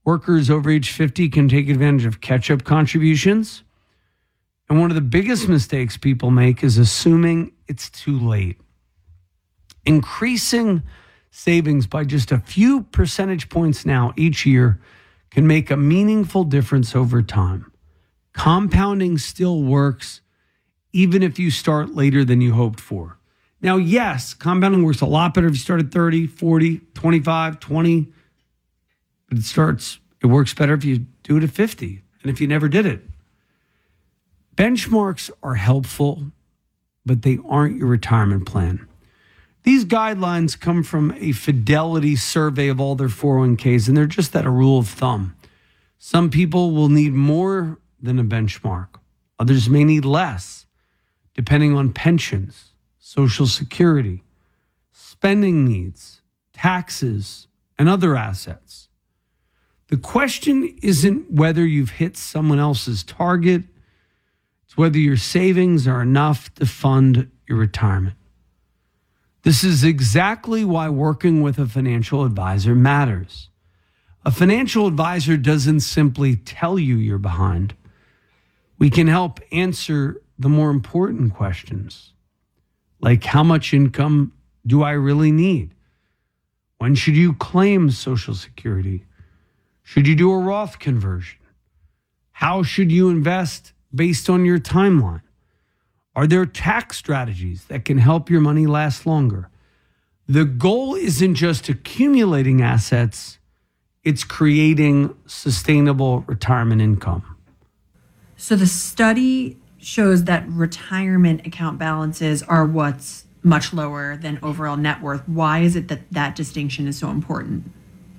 Workers over age 50 can take advantage of catch-up contributions. And one of the biggest mistakes people make is assuming it's too late. Increasing savings by just a few percentage points now each year can make a meaningful difference over time. Compounding still works, even if you start later than you hoped for. Now, yes, compounding works a lot better if you start at 30, 40, 25, 20. But it works better if you do it at 50 and if you never did it. Benchmarks are helpful, but they aren't your retirement plan. These guidelines come from a Fidelity survey of all their 401ks, and they're just at a rule of thumb. Some people will need more than a benchmark. Others may need less, depending on pensions, Social Security, spending needs, taxes, and other assets. The question isn't whether you've hit someone else's target. It's whether your savings are enough to fund your retirement. This is exactly why working with a financial advisor matters. A financial advisor doesn't simply tell you you're behind. We can help answer the more important questions, like how much income do I really need? When should you claim Social Security? Should you do a Roth conversion? How should you invest based on your timeline? Are there tax strategies that can help your money last longer? The goal isn't just accumulating assets, it's creating sustainable retirement income. So the study shows that retirement account balances are what's much lower than overall net worth. Why is it that that distinction is so important?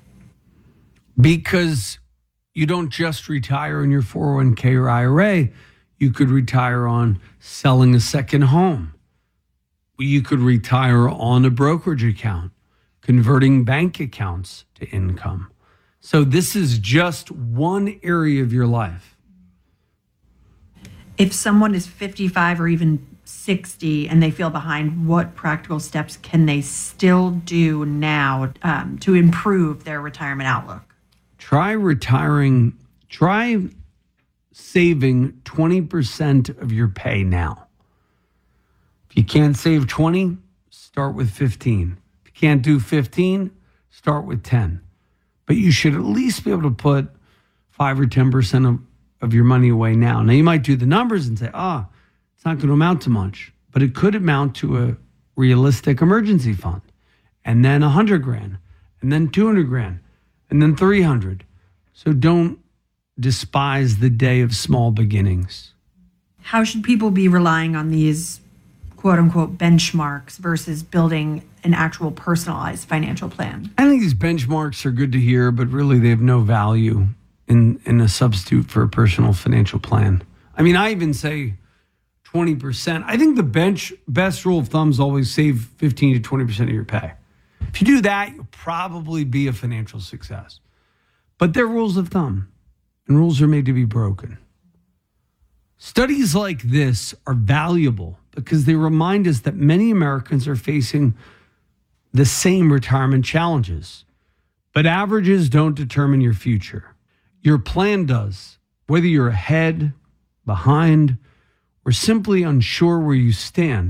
Because you don't just retire in your 401k or IRA. You could retire on selling a second home. You could retire on a brokerage account, converting bank accounts to income. So this is just one area of your life. If someone is 55 or even 60 and they feel behind, what practical steps can they still do now to improve their retirement outlook? Try saving 20% of your pay now. If you can't save 20, start with 15. If you can't do 15, start with 10. But you should at least be able to put 5 or 10% of your money away now. Now, you might do the numbers and say, it's not going to amount to much, but it could amount to a realistic emergency fund, and then $100,000, and then $200,000, and then $300,000. So don't despise the day of small beginnings. How should people be relying on these quote unquote benchmarks versus building an actual personalized financial plan? I think these benchmarks are good to hear, but really they have no value in a substitute for a personal financial plan. I mean, I even say 20%. I think the best rule of thumb is always save 15 to 20% of your pay. If you do that, you'll probably be a financial success. But they're rules of thumb, and rules are made to be broken. Studies like this are valuable because they remind us that many Americans are facing the same retirement challenges. But averages don't determine your future. Your plan does, whether you're ahead, behind, or simply unsure where you stand.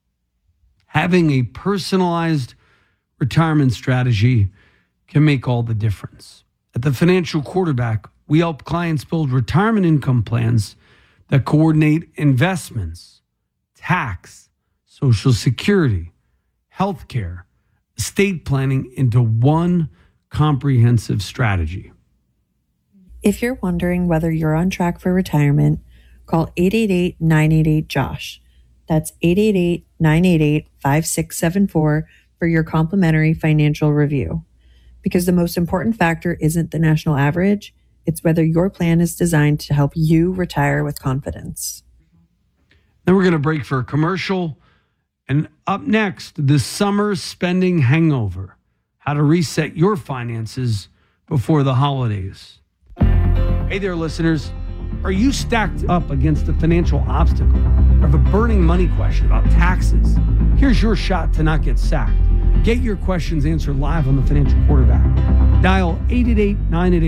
Having a personalized retirement strategy can make all the difference. At the Financial Quarterback, we help clients build retirement income plans that coordinate investments, tax, Social Security, healthcare, estate planning into one comprehensive strategy. If you're wondering whether you're on track for retirement, call 888-988-JOSH. That's 888-988-5674 for your complimentary financial review. Because the most important factor isn't the national average, it's whether your plan is designed to help you retire with confidence. Then we're going to break for a commercial. And up next, the summer spending hangover. How to reset your finances before the holidays. Hey there, listeners. Are you stacked up against a financial obstacle or have a burning money question about taxes? Here's your shot to not get sacked. Get your questions answered live on the Financial Quarterback. Dial 888-988